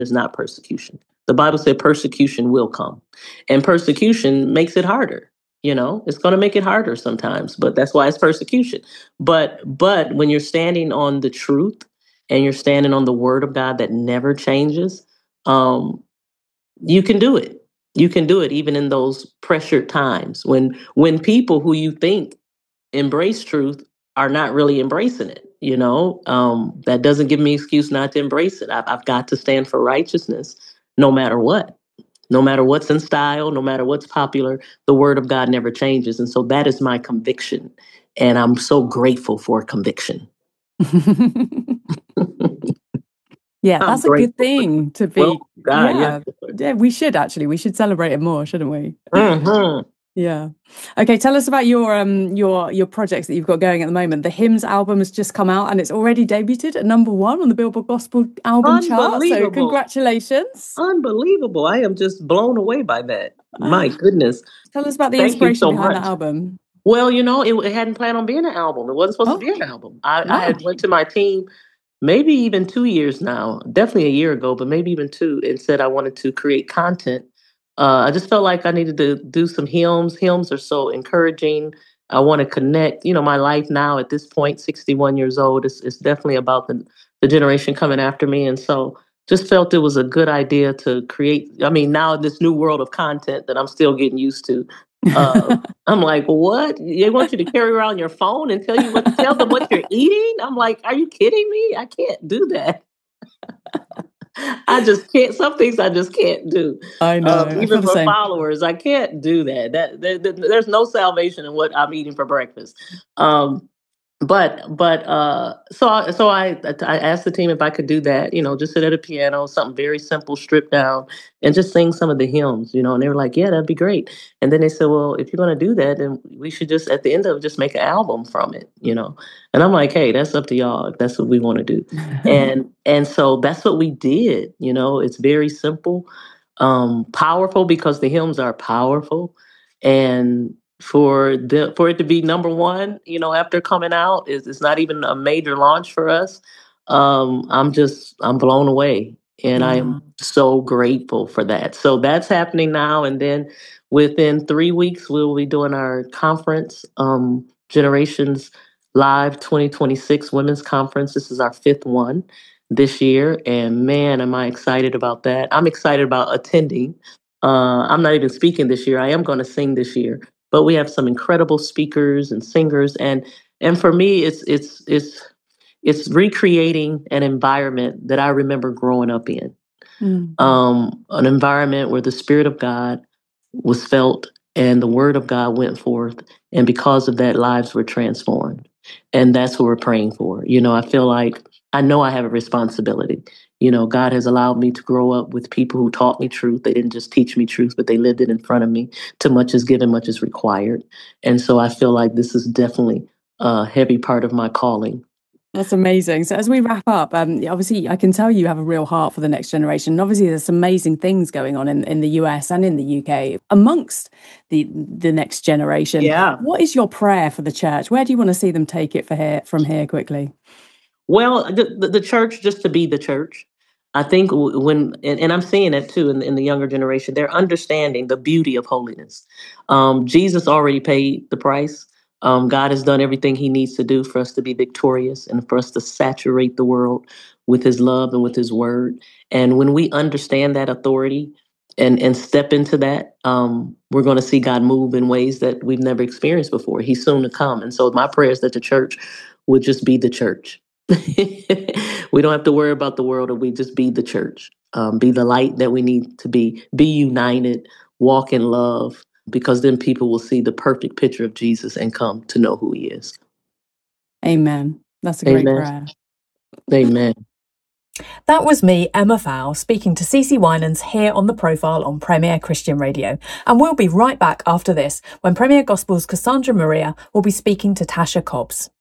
is not persecution. The Bible said persecution will come, and persecution makes it harder. It's going to make it harder sometimes, but that's why it's persecution. But when you're standing on the truth and you're standing on the word of God that never changes, you can do it. You can do it even in those pressured times when people who you think embrace truth are not really embracing it. That doesn't give me excuse not to embrace it. I've got to stand for righteousness no matter what. No matter what's in style, no matter what's popular, the word of God never changes. And so that is my conviction. And I'm so grateful for conviction. Yeah, that's a good thing to be. Well, God, yeah, we should actually. We should celebrate it more, shouldn't we? Mm-hmm. Yeah. Okay, tell us about your projects that you've got going at the moment. The Hymns album has just come out and it's already debuted at #1 on the Billboard Gospel album chart. So congratulations. Unbelievable. I am just blown away by that. My goodness. Tell us about the inspiration behind that album. Well, it hadn't planned on being an album. It wasn't supposed to be an album. I had went to my team maybe even 2 years now, definitely a year ago, but maybe even 2, and said I wanted to create content. I just felt like I needed to do some hymns. Hymns are so encouraging. I want to connect. My life now at this point, 61 years old, is definitely about the generation coming after me. And so just felt it was a good idea to create. Now this new world of content that I'm still getting used to. I'm like, what? They want you to carry around your phone and tell them what you're eating? I'm like, are you kidding me? I can't do that. I just can't. Some things I just can't do. I know. Even for followers, I can't do that. There's no salvation in what I'm eating for breakfast. So I asked the team if I could do that, just sit at a piano, something very simple, stripped down, and just sing some of the hymns, and they were like, yeah, that'd be great. And then they said, well, if you're going to do that, then we should just, at the end of it, just make an album from it, And I'm like, hey, that's up to y'all if that's what we want to do. and so that's what we did, It's very simple, powerful because the hymns are powerful, and for it to be #1, after coming out, it's not even a major launch for us. I'm blown away, and I am so grateful for that. So that's happening now, and then within 3 weeks we'll be doing our conference, Generations Live 2026 Women's Conference. This is our 5th one this year, and man, am I excited about that. I'm excited about attending. I'm not even speaking this year. I am going to sing this year. But we have some incredible speakers and singers, and for me, it's recreating an environment that I remember growing up in, an environment where the Spirit of God was felt and the Word of God went forth, and because of that, lives were transformed, and that's what we're praying for. I feel like I know I have a responsibility. God has allowed me to grow up with people who taught me truth. They didn't just teach me truth, but they lived it in front of me. Too much is given, much is required. And so I feel like this is definitely a heavy part of my calling. That's amazing. So as we wrap up, obviously I can tell you have a real heart for the next generation. And obviously there's some amazing things going on in the US and in the UK amongst the next generation. Yeah. What is your prayer for the church? Where do you want to see them take it from here quickly? Well, the church, just to be the church. I think and I'm seeing that too in the younger generation, they're understanding the beauty of holiness. Jesus already paid the price. God has done everything he needs to do for us to be victorious and for us to saturate the world with his love and with his word. And when we understand that authority and step into that, we're going to see God move in ways that we've never experienced before. He's soon to come. And so my prayer is that the church would just be the church. We don't have to worry about the world, or we just be the church, be the light that we need to be united, walk in love, because then people will see the perfect picture of Jesus and come to know who he is. Amen. That's a great prayer. Amen. That was me, Emma Fowl, speaking to CeCe Winans here on The Profile on Premier Christian Radio. And we'll be right back after this when Premier Gospel's Cassandra Maria will be speaking to Tasha Cobbs.